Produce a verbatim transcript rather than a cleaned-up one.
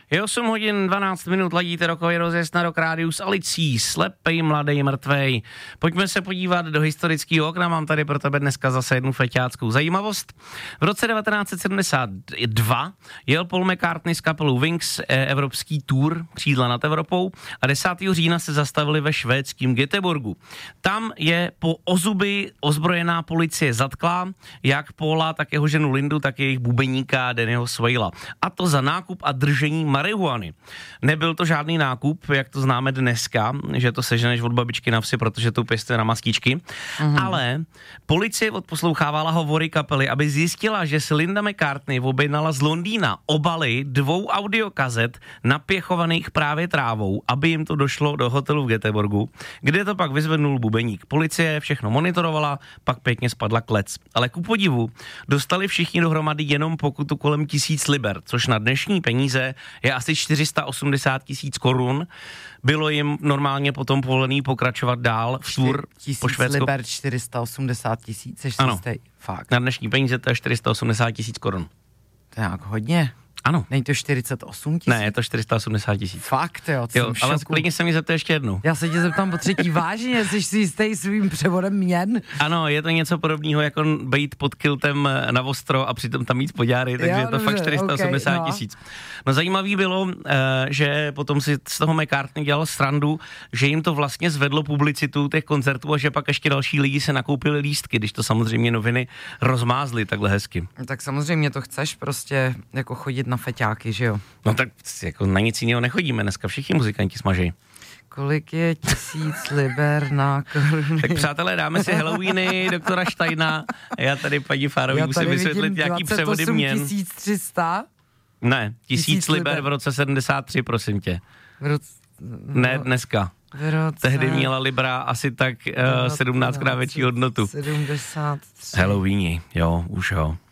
Je osm hodin dvanáct minut, ladíte rokový rozjezd na Rock Rádiu s Alicí, slepej, mladej, mrtvej. Pojďme se podívat do historického okna, mám tady pro tebe dneska zase jednu feťáckou zajímavost. V roce devatenáct set sedmdesát dva jel Paul McCartney s kapelou Wings evropský tour křídla nad Evropou a desátého října se zastavili ve švédském Göteborgu. Tam je po ozuby ozbrojená policie zatkla jak Paula, tak jeho ženu Lindu, tak jejich bubeníka Dannyho Swayla. A to za nákup a držení marihuany. Nebyl to žádný nákup, jak to známe dneska, že to seženeš od babičky na vsi, protože tu pěstuje na mastičky. Mm-hmm. Ale policie odposlouchávala hovory kapely, aby zjistila, že si Linda McCartney objednala z Londýna obaly dvou audiokazet napěchovaných právě trávou, aby jim to došlo do hotelu v Göteborgu, kde to pak vyzvednul bubeník. Policie všechno monitorovala, pak pěkně spadla klec. Ale ku podivu dostali všichni dohromady jenom pokutu kolem tisíc liber, což na dnešní peníze je asi čtyři sta osmdesát tisíc korun. Bylo jim normálně potom povolený pokračovat dál v tour po Švédsku. Liber čtyři sta osmdesát tisíc, ano, fakt. Na dnešní peníze to je čtyři sta osmdesát tisíc korun. To je jak hodně. Ano. Není to čtyřicet osm tisíc? Ne, je to čtyři sta osmdesát tisíc. Fakt, jo, jo ale klidně se mi zeptej ještě jednou. Já se tě zeptám po třetí vážně, jsi si jistý svým převodem měn? Ano, je to něco podobného, jako být pod kiltem na ostro a přitom tam mít poďáry, takže jo, je to dobře, fakt čtyři sta osmdesát tisíc. Okay, no. no zajímavý bylo, že potom si z toho McCartney dělal srandu, že jim to vlastně zvedlo publicitu těch koncertů a že pak ještě další lidi se nakoupili lístky, když to samozřejmě noviny rozmázly takhle hezky. Tak samozřejmě to chceš prostě jako chodit na feťáky, že jo? No tak jako na nic jiného nechodíme, dneska všichni muzikanti smažejí. Kolik je tisíc liber na koruny? Tak přátelé, dáme si Halloweeny doktora Steina. Já tady paní Fárový musím vysvětlit, jaký převody měn. tisíc tři sta? Ne, tisíc liber v roce sedmdesát tři, prosím tě. V roce... Ne, dneska. V roce... Tehdy měla libra asi tak uh, sedmnáctkrát větší hodnotu. sedmdesát tři. Halloweeny, jo, už jo.